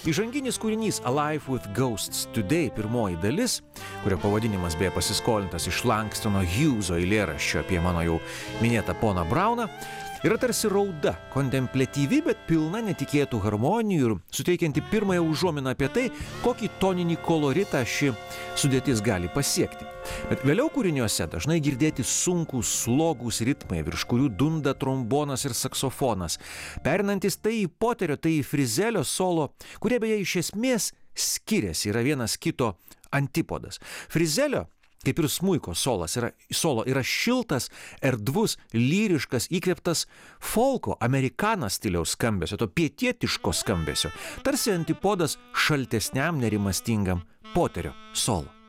Įžanginis kūrinys Alive with Ghosts Today, pirmoji dalis, kurio pavadinimas beje pasiskolintas iš Langston Hugheso eilėraščio apie mano jau minėtą poną Brauną, yra tarsi rauda, kontempliatyvi, bet pilna netikėtų harmonijų ir suteikianti pirmąją užuominą apie tai, kokį toninį koloritą ši sudėtis gali pasiekti. Bet vėliau kūriniuose dažnai girdėti sunkūs, slogūs ritmai, virš kurių dunda trombonas ir saksofonas, perinantis tai į Poterio, tai į Frizelio solo, kurie beje iš esmės skiriasi, yra vienas kito antipodas. Frizelio, kaip ir smuiko solo yra šiltas, erdvus, lyriškas, įkvėptas folko, amerikanas stiliaus skambesio, to pietietiško skambesio, tarsi antipodas šaltesniam, nerimastingam Poterio solo.